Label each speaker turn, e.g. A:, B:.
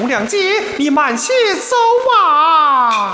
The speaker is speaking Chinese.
A: 重量级，你慢些走啊！